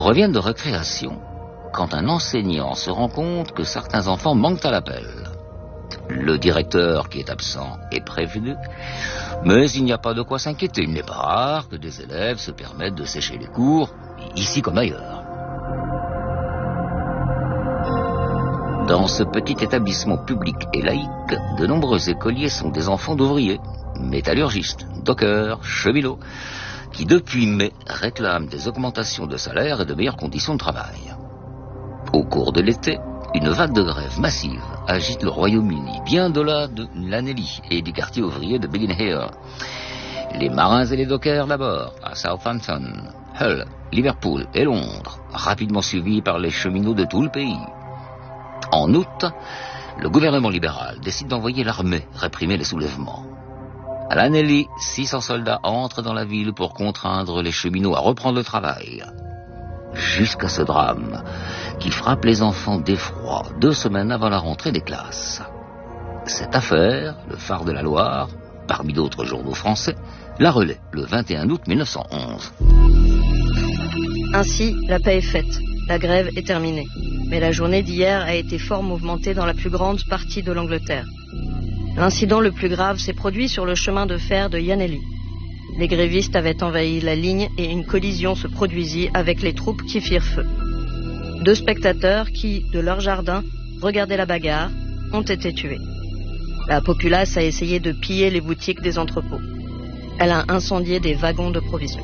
reviennent de récréation quand un enseignant se rend compte que certains enfants manquent à l'appel. Le directeur qui est absent est prévenu, mais il n'y a pas de quoi s'inquiéter. Il n'est pas rare que des élèves se permettent de sécher les cours, ici comme ailleurs. Dans ce petit établissement public et laïque, de nombreux écoliers sont des enfants d'ouvriers, métallurgistes, dockers, cheminots, qui depuis mai réclament des augmentations de salaire et de meilleures conditions de travail. Au cours de l'été, une vague de grève massive agite le Royaume-Uni, bien au-delà de l'Anelli et du quartier ouvrier de Biggin Hill. Les marins et les dockers d'abord, à Southampton, Hull, Liverpool et Londres, rapidement suivis par les cheminots de tout le pays. En août, le gouvernement libéral décide d'envoyer l'armée réprimer les soulèvements. À l'Anelli, 600 soldats entrent dans la ville pour contraindre les cheminots à reprendre le travail. Jusqu'à ce drame qui frappe les enfants d'effroi 2 semaines avant la rentrée des classes. Cette affaire, le Phare de la Loire, parmi d'autres journaux français, la relaie le 21 août 1911. Ainsi, la paix est faite. La grève est terminée. Mais la journée d'hier a été fort mouvementée dans la plus grande partie de l'Angleterre. L'incident le plus grave s'est produit sur le chemin de fer de Llanelli. Les grévistes avaient envahi la ligne et une collision se produisit avec les troupes qui firent feu. 2 spectateurs qui, de leur jardin, regardaient la bagarre, ont été tués. La populace a essayé de piller les boutiques des entrepôts. Elle a incendié des wagons de provisions.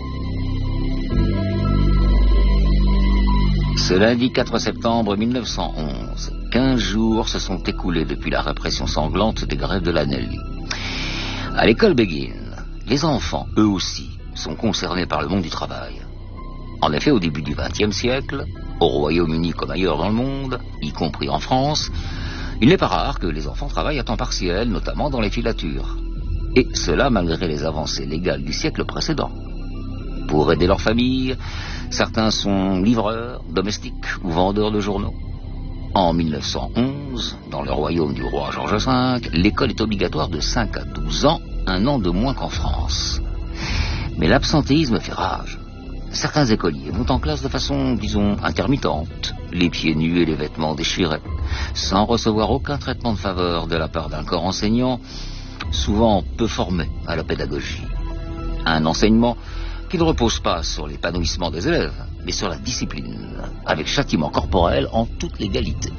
Ce lundi 4 septembre 1911, 15 jours se sont écoulés depuis la répression sanglante des grèves de l'Anelli. À l'école Beggin, les enfants, eux aussi, sont concernés par le monde du travail. En effet, au début du XXe siècle, au Royaume-Uni comme ailleurs dans le monde, y compris en France, il n'est pas rare que les enfants travaillent à temps partiel, notamment dans les filatures. Et cela malgré les avancées légales du siècle précédent. Pour aider leur famille, certains sont livreurs, domestiques ou vendeurs de journaux. En 1911, dans le royaume du roi George V, l'école est obligatoire de 5 à 12 ans, 1 an de moins qu'en France. Mais l'absentéisme fait rage. Certains écoliers vont en classe de façon, disons, intermittente, les pieds nus et les vêtements déchirés, sans recevoir aucun traitement de faveur de la part d'un corps enseignant, souvent peu formé à la pédagogie. Un enseignement qui ne repose pas sur l'épanouissement des élèves, mais sur la discipline, avec châtiment corporel en toute légalité.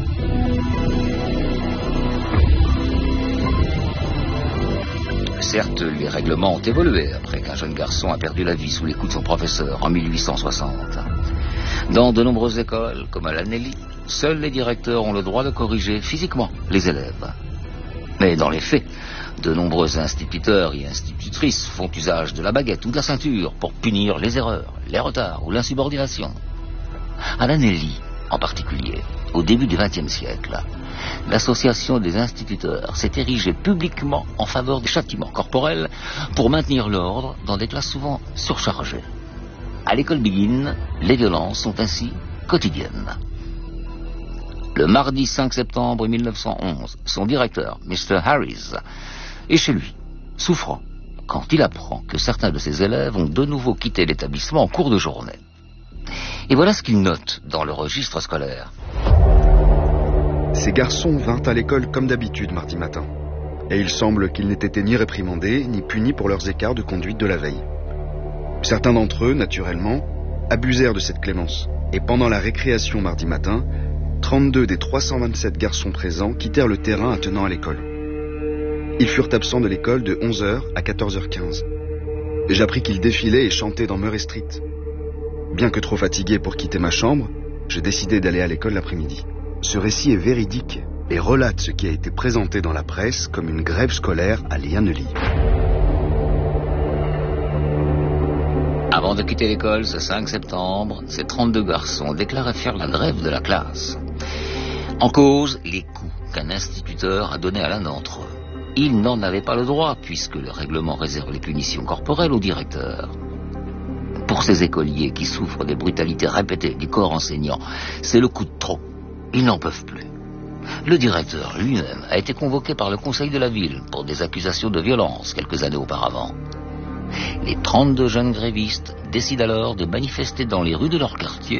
Certes, les règlements ont évolué après qu'un jeune garçon a perdu la vie sous les coups de son professeur en 1860. Dans de nombreuses écoles, comme à l'Anelli, seuls les directeurs ont le droit de corriger physiquement les élèves. Mais dans les faits, de nombreux instituteurs et institutrices font usage de la baguette ou de la ceinture pour punir les erreurs, les retards ou l'insubordination. À l'Anelli, en particulier, au début du XXe siècle, l'association des instituteurs s'est érigée publiquement en faveur des châtiments corporels pour maintenir l'ordre dans des classes souvent surchargées. À l'école Beggin, les violences sont ainsi quotidiennes. Le mardi 5 septembre 1911, son directeur, Mr. Harris, est chez lui, souffrant, quand il apprend que certains de ses élèves ont de nouveau quitté l'établissement en cours de journée. Et voilà ce qu'il note dans le registre scolaire. Ces garçons vinrent à l'école comme d'habitude mardi matin, et il semble qu'ils n'aient été ni réprimandés ni punis pour leurs écarts de conduite de la veille. Certains d'entre eux, naturellement, abusèrent de cette clémence, et pendant la récréation mardi matin, 32 des 327 garçons présents quittèrent le terrain attenant à l'école. Ils furent absents de l'école de 11h à 14h15. J'appris qu'ils défilaient et chantaient dans Murray Street. Bien que trop fatigué pour quitter ma chambre, j'ai décidé d'aller à l'école l'après-midi. Ce récit est véridique et relate ce qui a été présenté dans la presse comme une grève scolaire à Llanelli. Avant de quitter l'école ce 5 septembre, ces 32 garçons déclarent faire la grève de la classe. En cause, les coups qu'un instituteur a donnés à l'un d'entre eux. Ils n'en avaient pas le droit, puisque le règlement réserve les punitions corporelles au directeur. Pour ces écoliers qui souffrent des brutalités répétées du corps enseignant, c'est le coup de trop. Ils n'en peuvent plus. Le directeur lui-même a été convoqué par le conseil de la ville pour des accusations de violence quelques années auparavant. Les 32 jeunes grévistes décident alors de manifester dans les rues de leur quartier